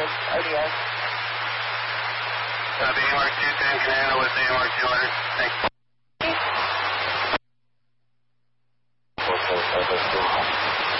with ODS. AMR 210 can handle with AMR 200. Thank you.